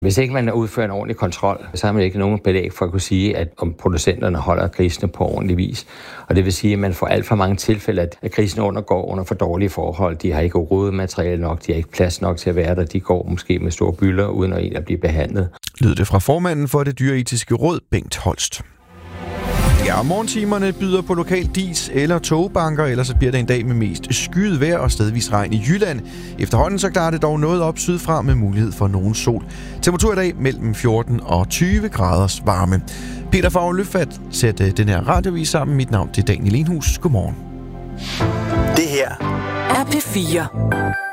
Hvis ikke man udfører en ordentlig kontrol, så har man ikke nogen belæg for at kunne sige, at om producenterne holder grisene på ordentlig vis. Og det vil sige, at man får alt for mange tilfælde, at grisene undergår under for dårlige forhold. De har ikke rodemateriale nok, de har ikke plads nok til at være der. De går måske med store bylder, uden at blive behandlet. Lød det fra formanden for det dyreetiske råd, Bengt Holst. Ja, og morgentimerne byder på lokal dis eller togbanker, ellers så bliver det en dag med mest skyet vejr og stedvis regn i Jylland. Efterhånden så klarer det dog noget op sydfra med mulighed for nogen sol. Temperatur i dag mellem 14 og 20 graders varme. Peter Favre Løfat sætter den her radiovis sammen. Mit navn er Daniel Lenhus. Godmorgen. Det her er P4.